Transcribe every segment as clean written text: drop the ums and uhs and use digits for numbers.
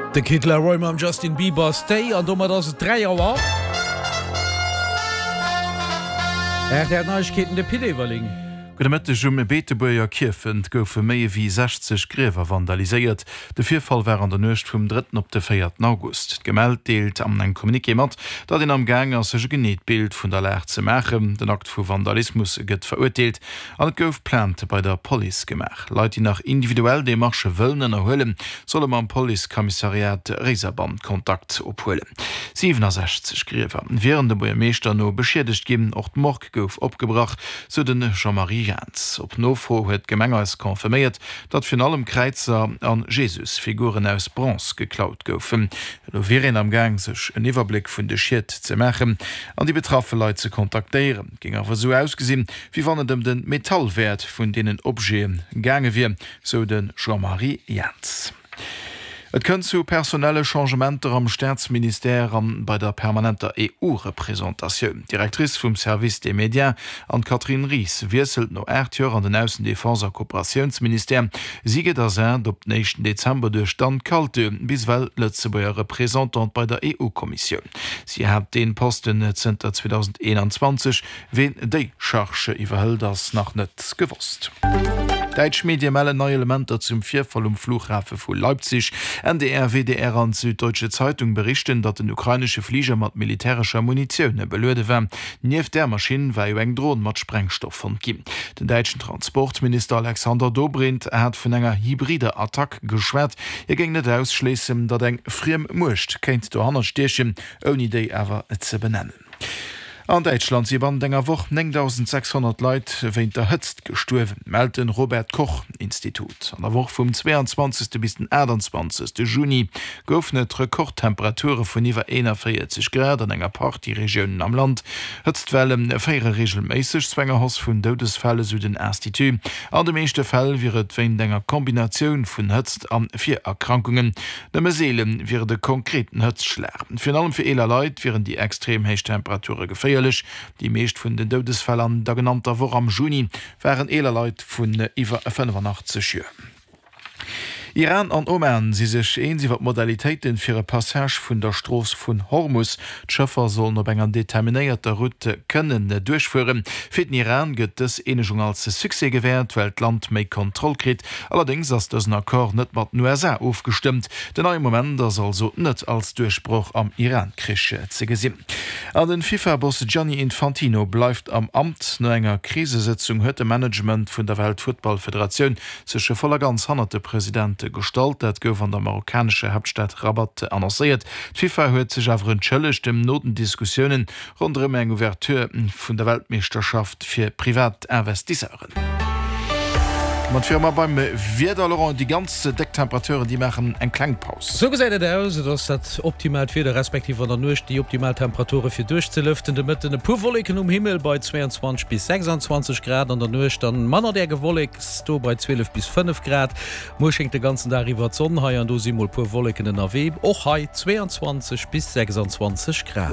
De Kitler Roy am Justin Bieber Stay an dommer dats 3 Joer. Der Neuigkeiten de Pidewerling. Gemette Jumme Beetebuier Kirfen goufe méie wie 60 Gräwer vandaliséiert. De Vierfall war an der Nøcht vum 3. op de 4. August. Gemeldt deelt am eng Kommuniké mat, dat den am Gang as sech Geneetbild vun der Lächt ze machen, den Akt vu Vandalismus gëtt verurteelt, an et gouf plant bei der Poli gemach. Leiit die nach individuell de Marche wëllen erhëllen, solle man Polizeikommissariat Reeserband Kontakt ophuelen. 67 Gräwer. Während de Boier Meeser no beschädigt gin, och d' Morg gouf opgebracht, so den Jean-Marie Op Nofro huet Gemengers konfirmiert, dat vun allem Kreizer an Jesus-Figuren aus Bronze geklaut goufen. No wären am Gang sech en Iwerblick vun de Schiet ze machen, an die betraffe Leiit ze kontaktieren. Ging awer so ausgesinn, wie wann dem den Metallwert vun denen Obgeen gange wie, so den Jean-Marie Jans. Et könnt zu personelle Changementer am Staatsminister bei der permanenter EU-Repräsentation. Direktrice vom Service des Medien an Katrin Ries wieselt no 8 Jahre an den Außendefenser Kooperationsminister. Siege der sind op 9. Dezember durch Stand kalte, bis well Lützebauer Repräsentant bei der EU-Kommission. Sie hat den Posten Center 2021, wen de Charge überhält das nach net gewusst. Deutsch Medien melden neue Elemente zum Vierfall Flughafen vu Leipzig. NDR, WDR an Süddeutsche Zeitung berichten, dat den ukrainische Flieger mat militärischer Munition belöde war. Nief der Maschine war eng Drohnen mat Sprengstoff von Kim. Den deutschen Transportminister Alexander Dobrindt hat vun enger hybride Attack geschwert. Ging net ausschließen, dat eng friem Mucht kennt du anders Stechen, ohne Idee ever ze benennen. An Deutschland sie waren ennger woch 9.600 Leiit wéint der Hëtzt gestuerwen, melden Robert Koch Institut. An der Woche vom 22. bis den 21. Juni goufnet Rekordtemperature vun iwwer 41 Grad an enger Partyregionen am Land. Hëtztwellen féiere regelméisseg Zwängerhass vun Dodesfälle zu den Institut. An de meeschte Fäll wiret wéint enger Kombinatioun vun Hëtzt an 4 Erkrankungen. De Seelen wie de konkreten Hëtzschler. Fin allem fir eler Leiit wären die extrem heich Temperature geféiert. Die meescht vun den Dodesfällern der genannter Woche am Juni waren eler Leiit vun iwwer 85 Jahre. Iran an Oman si sech eensiwer Modalitéiten fir e Passage vun der Stroos vun Hormus. D'Schëffer sollen op enger determinéierter Route kënnen durchführen. Fir den Iran gëtt es enechung als Suse gewährt, weil Land méi Kontroll krit. Allerdings ass dëssen Akkor net mat USA aufgestimmt. Den neue Moment as also net als Durchbruch am Iran-Krische ze gesinn. An den FIFA-Boss Gianni Infantino bleibt am Amt. No enger Krisesitzung huet de Management vun der Weltfootballföderation sech voller ganz hannerte Präsident gestaltet gouf an der marokkanische Hauptstadt Rabat annonciert. FIFA huet sich awer entschëllecht dem Notendiskussionen rund eng Ouverture vun der Weltmeisterschaft fir Privatinvestisseuren. Man Firma beim Laurent die ganze Decktemperature die machen en Klangpaus. So gesagt aus, dass das optimal für der respektive der Nucht die Optimaltemperature für durchzulüften, damit eine Purwolken Himmel bei 22 bis 26 Grad an der Nucht, dann Manner der Gewolleg bei 12 bis 5 Grad. Mo schenkt den ganzen darüber Sonnenhai an du sie mal Purwolken in der Web. Auch Hai 22 bis 26 Grad.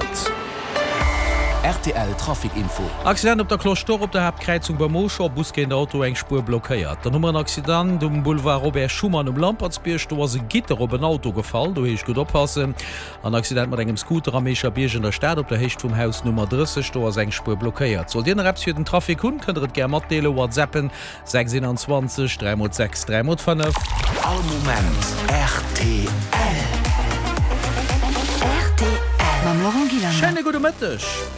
RTL Trafikinfo. Accident op der Klostor op der Hauptkreuzung bei Moscher busgehende Auto eng Spur blockiert. Dann nummer ein Accident um Boulevard Robert Schumann Lampertsbierg, da war se Gitter op ein Auto gefallen, du ich gut oppassen. Ein Accident mit engem Scooter am Mescherbierg in der Stadt op der Hecht vom Haus Nummer 30, da war eng Spur blockiert. Soll den Raps für den Trafik hun könnt ihr gerne matdele WhatsAppen 627 306 305. All Moment RTL. Mam Laurent Guillain. Schöne gute Mittag.